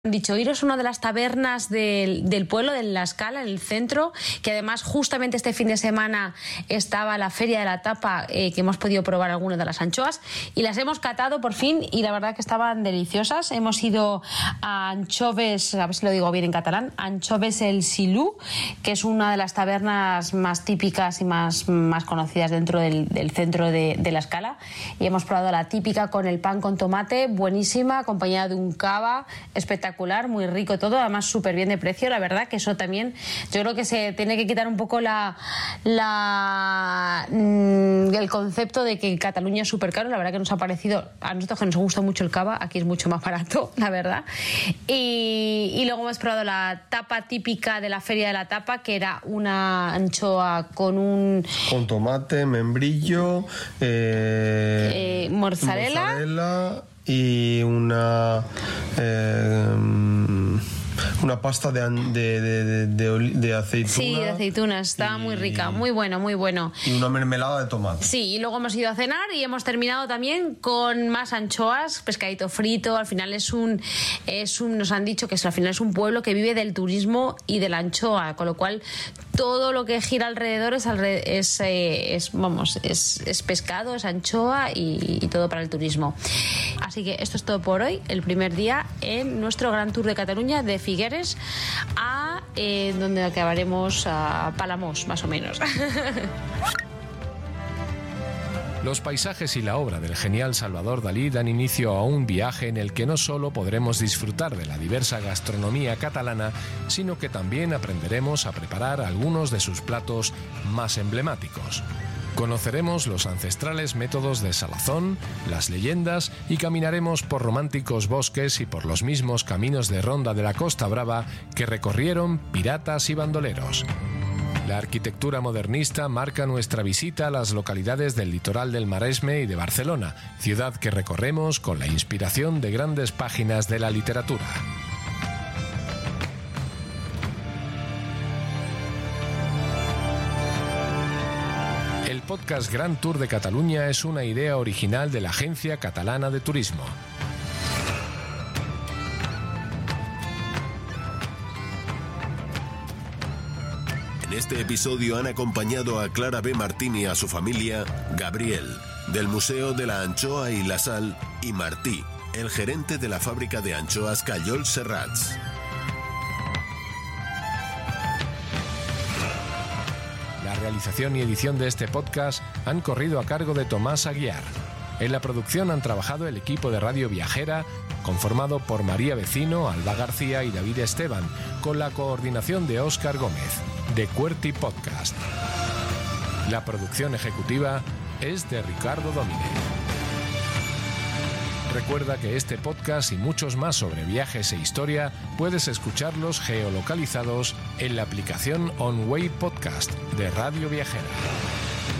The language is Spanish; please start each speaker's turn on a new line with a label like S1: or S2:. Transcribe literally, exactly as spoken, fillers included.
S1: Dicho, iros a una de las tabernas del, del pueblo, de La Escala, en el centro, que además justamente este fin de semana estaba la Feria de la Tapa, eh, que hemos podido probar algunas de las anchoas y las hemos catado por fin y la verdad que estaban deliciosas. Hemos ido a Anchoves, a ver si lo digo bien en catalán, Anchoves el Silú, que es una de las tabernas más típicas y más, más conocidas dentro del, del centro de, de La Escala, y hemos probado la típica con el pan con tomate, buenísima, acompañada de un cava espectacular, muy rico todo, además súper bien de precio. La verdad que eso también, yo creo que se tiene que quitar un poco la, la el concepto de que Cataluña es súper caro. La verdad que nos ha parecido, a nosotros que nos gusta mucho el cava, aquí es mucho más barato, la verdad. Y, y luego hemos probado la tapa típica de la Feria de la Tapa, que era una anchoa con un...
S2: con tomate, membrillo, eh,
S1: eh, mozzarella,
S2: mozzarella y una eh, una pasta de, de, de, de, de aceitunas.
S1: Sí, de aceitunas, estaba y, muy rica, muy bueno, muy bueno.
S2: Y una mermelada de tomate.
S1: Sí, y luego hemos ido a cenar y hemos terminado también con más anchoas, pescadito frito. Al final es un, es un nos han dicho que es, al final es un pueblo que vive del turismo y de la anchoa, con lo cual todo lo que gira alrededor es, es, eh, es vamos, es, es pescado, es anchoa y, y todo para el turismo. Así que esto es todo por hoy, el primer día en nuestro Gran Tour de Cataluña, de Figueres a eh, donde acabaremos a Palamós, más o menos.
S3: Los paisajes y la obra del genial Salvador Dalí dan inicio a un viaje en el que no solo podremos disfrutar de la diversa gastronomía catalana, sino que también aprenderemos a preparar algunos de sus platos más emblemáticos. Conoceremos los ancestrales métodos de salazón, las leyendas y caminaremos por románticos bosques y por los mismos caminos de ronda de la Costa Brava que recorrieron piratas y bandoleros. La arquitectura modernista marca nuestra visita a las localidades del litoral del Maresme y de Barcelona, ciudad que recorremos con la inspiración de grandes páginas de la literatura. El podcast Gran Tour de Cataluña es una idea original de la Agencia Catalana de Turismo.
S4: En este episodio han acompañado a Clara B. Martín y a su familia, Gabriel, del Museo de la Anchoa y la Sal, y Martí, el gerente de la fábrica de anchoas Callol Serrats.
S3: La realización y edición de este podcast han corrido a cargo de Tomás Aguiar. En la producción han trabajado el equipo de Radio Viajera, conformado por María Vecino, Alba García y David Esteban, con la coordinación de Óscar Gómez, de QWERTY Podcast. La producción ejecutiva es de Ricardo Domínguez. Recuerda que este podcast y muchos más sobre viajes e historia puedes escucharlos geolocalizados en la aplicación OnWay Podcast de Radio Viajera.